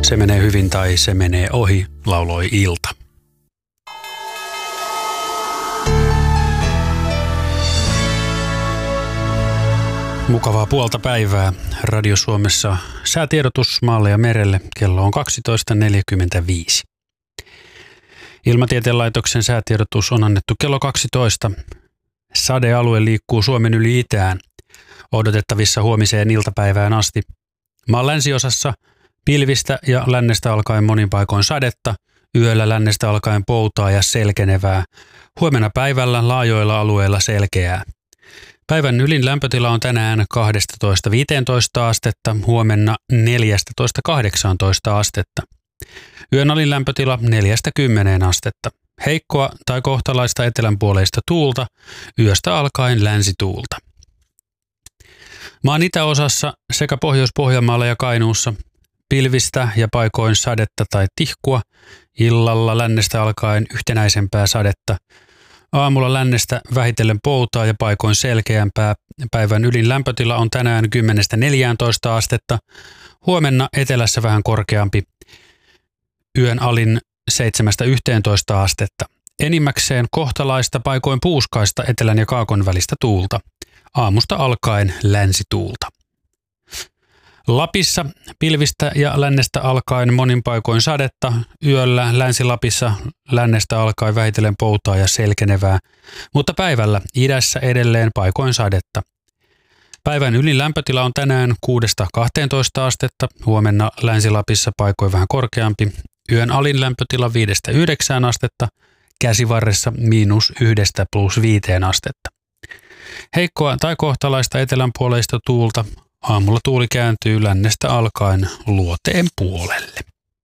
Se menee hyvin tai se menee ohi, lauloi Ilta. Mukavaa puolta päivää. Radio Suomessa säätiedotus maalle ja merelle. Kello on 12.45. Ilmatieteen laitoksen säätiedotus on annettu kello 12. Sadealue liikkuu Suomen yli itään. Odotettavissa huomiseen iltapäivään asti. Maan länsiosassa pilvistä ja lännestä alkaen monin paikoin sadetta, yöllä lännestä alkaen poutaa ja selkenevää. Huomenna päivällä laajoilla alueilla selkeää. Päivän ylin lämpötila on tänään 12-15 astetta, huomenna 14-18 astetta. Yön alin lämpötila 4-10 astetta. Heikkoa tai kohtalaista etelänpuoleista tuulta, yöstä alkaen länsituulta. Maan itäosassa sekä Pohjois-Pohjanmaalla ja Kainuussa pilvistä ja paikoin sadetta tai tihkua, illalla lännestä alkaen yhtenäisempää sadetta. Aamulla lännestä vähitellen poutaa ja paikoin selkeämpää. Päivän ylin lämpötila on tänään 10-14 astetta. Huomenna etelässä vähän korkeampi. Yön alin 7-11 astetta. Enimmäkseen kohtalaista paikoin puuskaista etelän ja kaakon välistä tuulta. Aamusta alkaen länsituulta. Lapissa pilvistä ja lännestä alkaen monin paikoin sadetta, yöllä Länsi-Lapissa lännestä alkaen vähitellen poutaa ja selkenevää, mutta päivällä idässä edelleen paikoin sadetta. Päivän ylin lämpötila on tänään 6-12 astetta, huomenna Länsi-Lapissa paikoin vähän korkeampi, yön alin lämpötila 5-9 astetta, käsivarressa -1 + 5 astetta. Heikkoa tai kohtalaista etelänpuoleista tuulta. Aamulla tuuli kääntyy lännestä alkaen luoteen puolelle.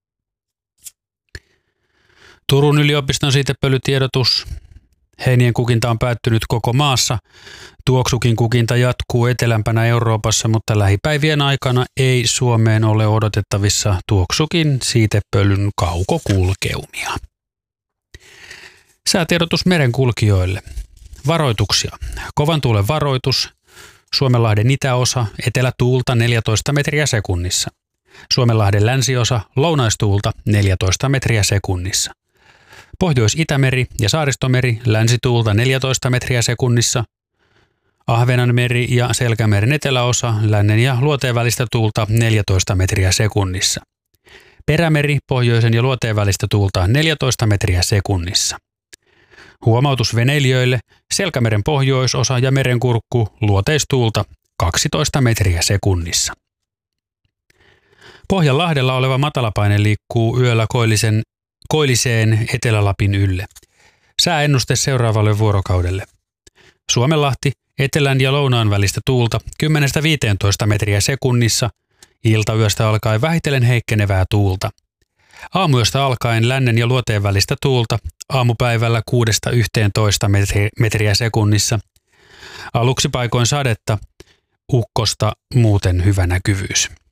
Turun yliopiston siitepölytiedotus. Heinien kukinta on päättynyt koko maassa. Tuoksukin kukinta jatkuu etelämpänä Euroopassa, mutta lähipäivien aikana ei Suomeen ole odotettavissa tuoksukin siitepölyn kaukokulkeumia. Säätiedotus merenkulkijoille. Varoituksia. Kovan tuulen varoitus. Suomenlahden itäosa, etelätuulta 14 metriä sekunnissa. Suomenlahden länsiosa, lounaistuulta 14 metriä sekunnissa. Pohjois-Itämeri ja Saaristomeri, länsituulta 14 metriä sekunnissa. Ahvenanmeri ja Selkämeren eteläosa, lännen ja luoteen välistä tuulta 14 metriä sekunnissa. Perämeri, pohjoisen ja luoteen välistä tuulta 14 metriä sekunnissa. Huomautus veneilijöille, Selkämeren pohjoisosa ja merenkurkku, luoteistuulta 12 metriä sekunnissa. Pohjanlahdella oleva matalapaine liikkuu yöllä koilliseen Etelä-Lapin ylle. Sääennuste seuraavalle vuorokaudelle. Suomenlahti, etelän ja lounaan välistä tuulta 10-15 metriä sekunnissa, iltayöstä alkaen vähitellen heikkenevää tuulta. Aamuyöstä alkaen lännen ja luoteen välistä tuulta, aamupäivällä 6-11 metriä sekunnissa. Aluksi paikoin sadetta, ukkosta, muuten hyvä näkyvyys.